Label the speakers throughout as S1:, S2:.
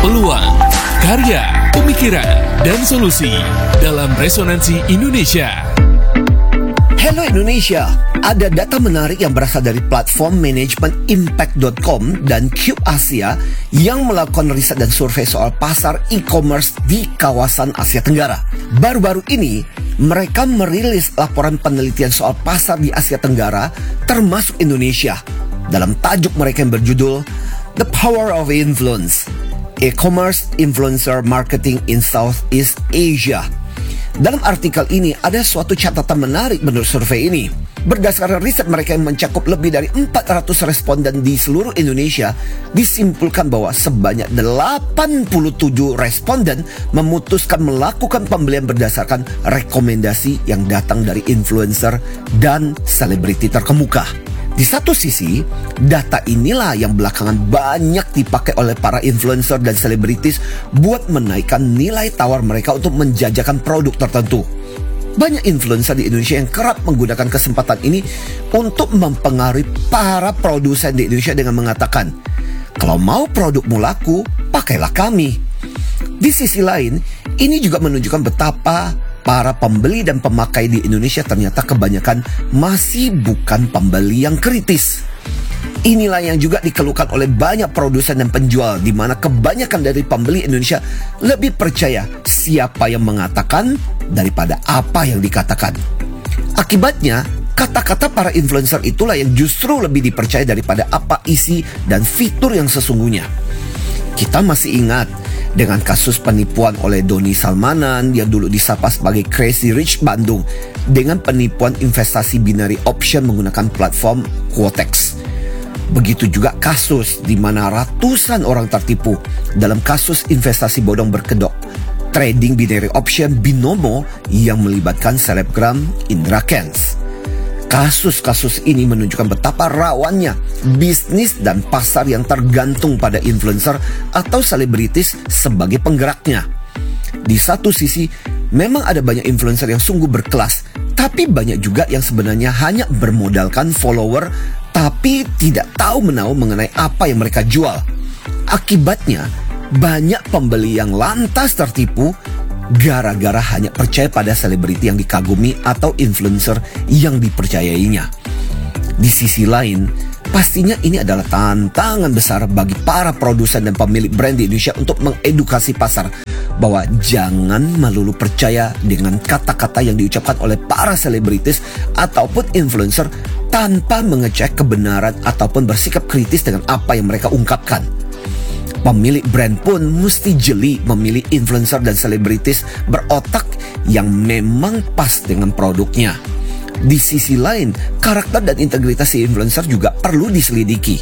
S1: peluang, karya, pemikiran, dan solusi dalam Resonansi Indonesia.
S2: Hello Indonesia, ada data menarik yang berasal dari platform manajemen impact.com dan Cube Asia yang melakukan riset dan survei soal pasar e-commerce di kawasan Asia Tenggara. Baru-baru ini, mereka merilis laporan penelitian soal pasar di Asia Tenggara, termasuk Indonesia, dalam tajuk mereka yang berjudul The Power of Influence, E-commerce Influencer Marketing in Southeast Asia. Dalam artikel ini ada suatu catatan menarik menurut survei ini. Berdasarkan riset mereka yang mencakup lebih dari 400 responden di seluruh Indonesia, disimpulkan bahwa sebanyak 87 responden memutuskan melakukan pembelian berdasarkan rekomendasi yang datang dari influencer dan selebriti terkemuka. Di satu sisi, data inilah yang belakangan banyak dipakai oleh para influencer dan selebritis buat menaikkan nilai tawar mereka untuk menjajakan produk tertentu. Banyak influencer di Indonesia yang kerap menggunakan kesempatan ini untuk mempengaruhi para produsen di Indonesia dengan mengatakan, "Kalau mau produkmu laku, pakailah kami." Di sisi lain, ini juga menunjukkan betapa para pembeli dan pemakai di Indonesia ternyata kebanyakan masih bukan pembeli yang kritis. Inilah yang juga dikeluhkan oleh banyak produsen dan penjual, di mana kebanyakan dari pembeli Indonesia lebih percaya siapa yang mengatakan daripada apa yang dikatakan. Akibatnya, kata-kata para influencer itulah yang justru lebih dipercaya daripada apa isi dan fitur yang sesungguhnya. Kita masih ingat dengan kasus penipuan oleh Doni Salmanan yang dulu disapa sebagai Crazy Rich Bandung dengan penipuan investasi binary option menggunakan platform Quotex. Begitu juga kasus di mana ratusan orang tertipu dalam kasus investasi bodong berkedok trading binary option Binomo yang melibatkan selebgram Indra Kents. Kasus-kasus ini menunjukkan betapa rawannya bisnis dan pasar yang tergantung pada influencer atau selebritis sebagai penggeraknya. Di satu sisi, memang ada banyak influencer yang sungguh berkelas, tapi banyak juga yang sebenarnya hanya bermodalkan follower, tapi tidak tahu menahu mengenai apa yang mereka jual. Akibatnya, banyak pembeli yang lantas tertipu gara-gara hanya percaya pada selebriti yang dikagumi atau influencer yang dipercayainya. Di sisi lain, pastinya ini adalah tantangan besar bagi para produsen dan pemilik brand di Indonesia untuk mengedukasi pasar bahwa jangan melulu percaya dengan kata-kata yang diucapkan oleh para selebritis ataupun influencer tanpa mengecek kebenaran ataupun bersikap kritis dengan apa yang mereka ungkapkan. Pemilik brand pun mesti jeli memilih influencer dan selebritis berotak yang memang pas dengan produknya. Di sisi lain, karakter dan integritas si influencer juga perlu diselidiki.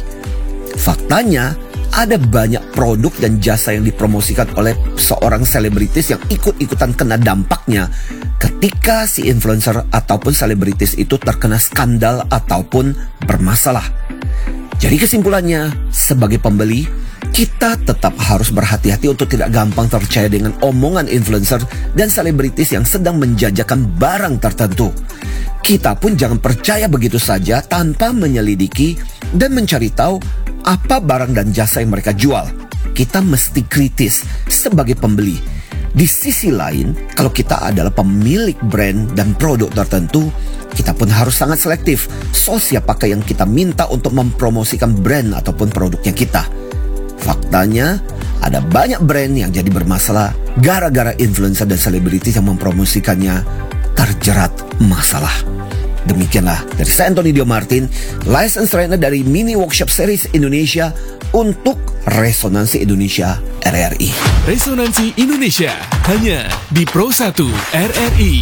S2: Faktanya, ada banyak produk dan jasa yang dipromosikan oleh seorang selebritis yang ikut-ikutan kena dampaknya ketika si influencer ataupun selebritis itu terkena skandal ataupun bermasalah. Jadi kesimpulannya, sebagai pembeli, kita tetap harus berhati-hati untuk tidak gampang percaya dengan omongan influencer dan selebritis yang sedang menjajakan barang tertentu. Kita pun jangan percaya begitu saja tanpa menyelidiki dan mencari tahu apa barang dan jasa yang mereka jual. Kita mesti kritis sebagai pembeli. Di sisi lain, kalau kita adalah pemilik brand dan produk tertentu, kita pun harus sangat selektif soal siapakah yang kita minta untuk mempromosikan brand ataupun produknya kita. Faktanya, ada banyak brand yang jadi bermasalah gara-gara influencer dan selebritis yang mempromosikannya terjerat masalah. Demikianlah dari saya Anthony Dio Martin, License Trainer dari Mini Workshop Series Indonesia untuk Resonansi Indonesia RRI.
S1: Resonansi Indonesia hanya di Pro 1 RRI.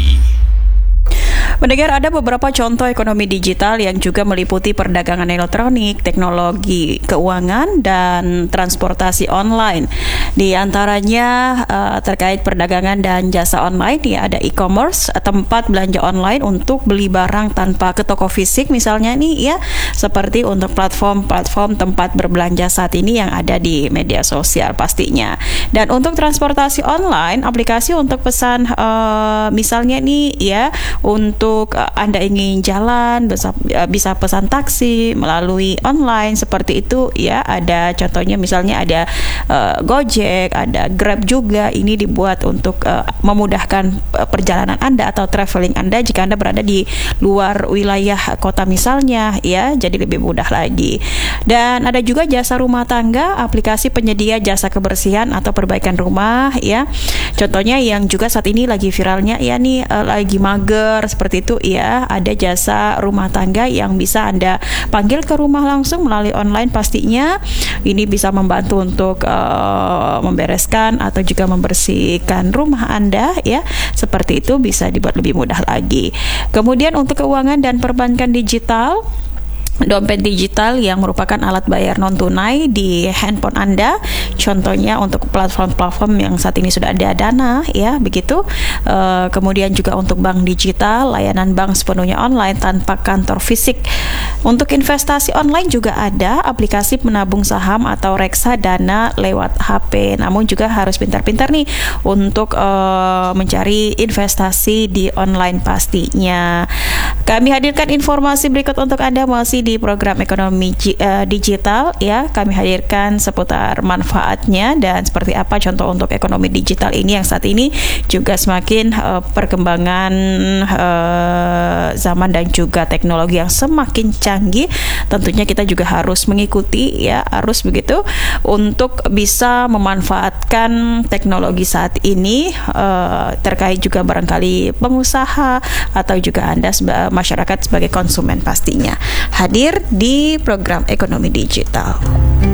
S3: Mendengar ada beberapa contoh ekonomi digital yang juga meliputi perdagangan elektronik, teknologi keuangan, dan transportasi online. Di antaranya terkait perdagangan dan jasa online, ya ada e-commerce, tempat belanja online untuk beli barang tanpa ke toko fisik misalnya nih ya, seperti untuk platform-platform tempat berbelanja saat ini yang ada di media sosial pastinya. Dan untuk transportasi online, aplikasi untuk pesan misalnya nih ya, untuk Anda ingin jalan bisa pesan taksi melalui online seperti itu ya. Ada contohnya misalnya ada Gojek, ada Grab juga. Ini dibuat untuk memudahkan perjalanan Anda atau traveling Anda jika Anda berada di luar wilayah kota misalnya, ya, jadi lebih mudah lagi. Dan ada juga jasa rumah tangga, aplikasi penyedia jasa kebersihan atau perbaikan rumah, ya. Contohnya yang juga saat ini lagi viralnya, ya nih, lagi mager seperti itu, ya, ada jasa rumah tangga yang bisa Anda panggil ke rumah langsung melalui online pastinya. Ini bisa membantu untuk membereskan atau juga membersihkan rumah Anda, ya. Seperti itu bisa dibuat lebih mudah lagi. Kemudian untuk keuangan dan perbankan digital, dompet digital yang merupakan alat bayar non tunai di handphone Anda. Contohnya untuk platform-platform yang saat ini sudah ada Dana, ya, begitu. Kemudian juga untuk bank digital, layanan bank sepenuhnya online tanpa kantor fisik. Untuk investasi online juga ada aplikasi menabung saham atau reksadana lewat HP. Namun juga harus pintar-pintar nih untuk mencari investasi di online pastinya. Kami hadirkan informasi berikut untuk Anda masih di program ekonomi digital, ya. Kami hadirkan seputar manfaatnya dan seperti apa contoh untuk ekonomi digital ini yang saat ini juga semakin perkembangan zaman dan juga teknologi yang semakin canggih. Tentunya kita juga harus mengikuti, ya, harus begitu untuk bisa memanfaatkan teknologi saat ini, terkait juga barangkali pengusaha atau juga Anda masyarakat sebagai konsumen pastinya. Hadir di program ekonomi digital.